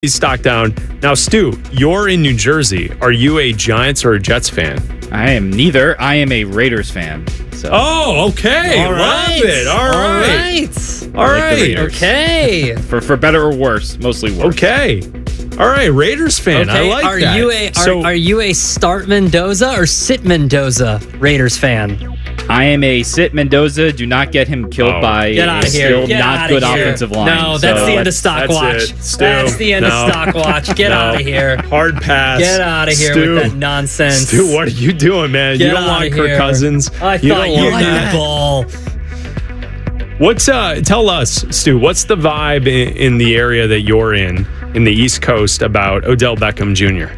stock down. Now, Stu, you're in New Jersey. Are you a Giants or a Jets fan? I am neither. I am a Raiders fan. So. Oh, okay. All Love right. it. All right. All right. Okay. For better or worse, mostly worse. Okay. All right, Raiders fan. I like are that. Are you a Start Mendoza or Sit Mendoza Raiders fan? I am a Sit Mendoza. Do not get him killed by Get out a of here. still Get not outta good here. offensive line. No, that's the end of stock watch. That's the end of stock watch. Get out of here. Hard pass. Get out of here Stu, with that nonsense. Stu, what are you doing, man? Get you don't want outta Kirk here. Cousins. I you thought don't you want knew that. ball. What's tell us, Stu, what's the vibe in the area that you're in the East Coast about Odell Beckham Jr.?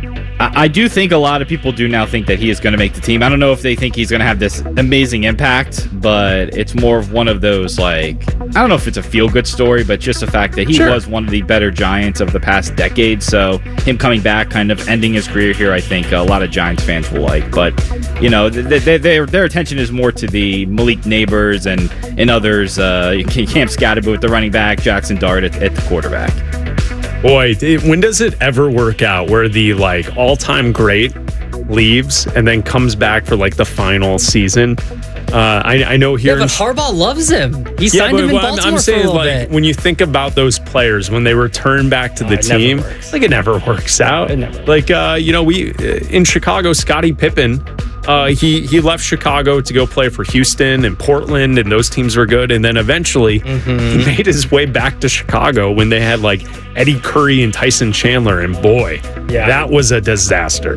I do think a lot of people do now think that he is going to make the team. I don't know if they think he's going to have this amazing impact, but it's more of one of those, like, I don't know if it's a feel-good story, but just the fact that he was one of the better Giants of the past decade. So him coming back, kind of ending his career here, I think a lot of Giants fans will like. But, you know, their attention is more to the Malik Neighbors and others, Cam Scatterbo with the running back, Jackson Dart at the quarterback. Boy, when does it ever work out where the like all-time great leaves and then comes back for like the final season? I know here. Yeah, but Harbaugh loves him. He signed him in Baltimore I'm saying, for a little like, bit. when you think about those players when they return back to the team, like it never works out. It never like we in Chicago, Scottie Pippen. He left Chicago to go play for Houston and Portland, and those teams were good. And then eventually he made his way back to Chicago when they had like Eddie Curry and Tyson Chandler. And boy, that was a disaster.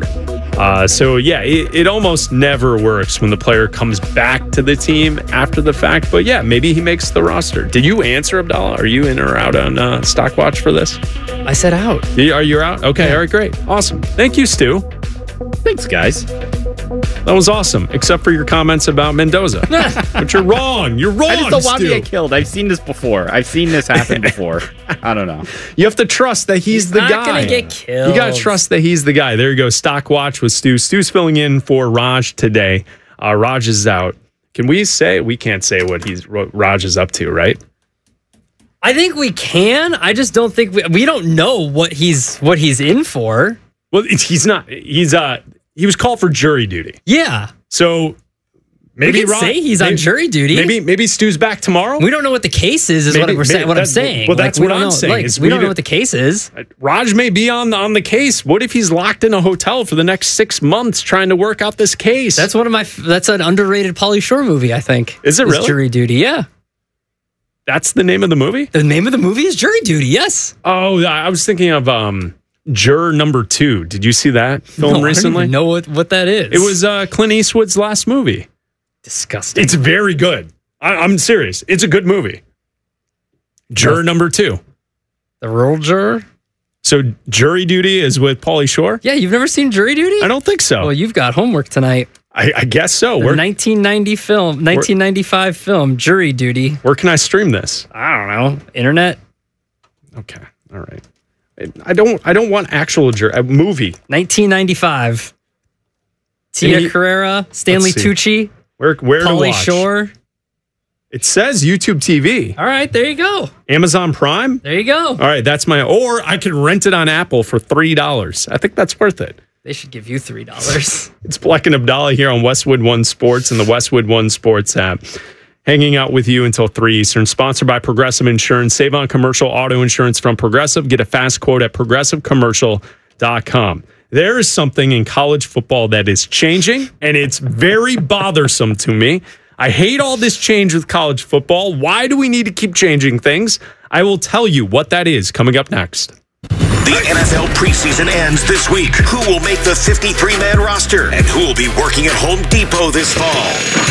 So yeah, it almost never works when the player comes back to the team after the fact. But yeah, maybe he makes the roster. Did you answer, Abdallah? Are you in or out on Stockwatch for this? I said out. Are you out? Okay, all right, great. Awesome. Thank you, Stu. Thanks, guys. That was awesome, except for your comments about Mendoza. But you're wrong. You're wrong, I just don't want to Stu. get killed. I've seen this before. I've seen this happen before. I don't know. You have to trust that he's the not guy. gonna get killed. You got to trust that he's the guy. There you go. Stock Watch with Stu. Stu's filling in for Raj today. Raj is out. Can we say? We can't say what Raj is up to, right? I think we can. I just don't think we don't know what he's in for. Well, he's not. He was called for jury duty. Yeah. So maybe we can say he's on jury duty. Maybe Stu's back tomorrow. We don't know what the case is what I'm saying. Well, that's we what don't I'm know, saying. Like, we don't know what the case is. Raj may be on the case. What if he's locked in a hotel for the next 6 months trying to work out this case? That's that's an underrated Pauly Shore movie, I think. Is it really? Jury Duty, yeah. That's the name of the movie? The name of the movie is Jury Duty, yes. Oh, I was thinking of Juror Number 2. Did you see that film recently? I don't even know what that is. It was Clint Eastwood's last movie. Disgusting. It's very good. I'm serious. It's a good movie. Juror Number 2. The Rural Juror? So Jury Duty is with Pauly Shore? Yeah, you've never seen Jury Duty? I don't think so. Well, you've got homework tonight. I guess so. The 1995 film, Jury Duty. Where can I stream this? I don't know. Internet? Okay. All right. I don't want actual movie. 1995. Tia Carrera, Stanley Tucci, Where to Pauly watch? Shore. It says YouTube TV. All right, there you go. Amazon Prime. There you go. All right, that's or I can rent it on Apple for $3. I think that's worth it. They should give you $3. It's Black and Abdallah here on Westwood One Sports and the Westwood One Sports app. Hanging out with you until 3 Eastern. Sponsored by Progressive Insurance. Save on commercial auto insurance from Progressive. Get a fast quote at progressivecommercial.com. There is something in college football that is changing, and it's very bothersome to me. I hate all this change with college football. Why do we need to keep changing things? I will tell you what that is coming up next. The NFL preseason ends this week. Who will make the 53-man roster? And who will be working at Home Depot this fall?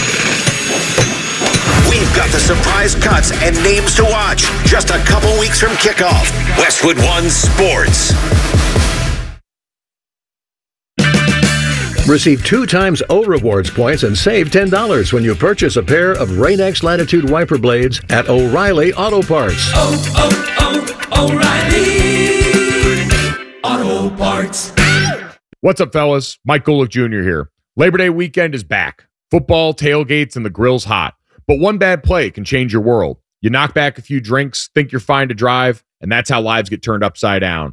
We've got the surprise cuts and names to watch. Just a couple weeks from kickoff. Westwood One Sports. Receive 2 times O Rewards points and save $10 when you purchase a pair of Rain-X Latitude wiper blades at O'Reilly Auto Parts. O'Reilly Auto Parts. What's up, fellas? Mike Golick Jr. here. Labor Day weekend is back. Football, tailgates, and the grill's hot. But one bad play can change your world. You knock back a few drinks, think you're fine to drive, And that's how lives get turned upside down.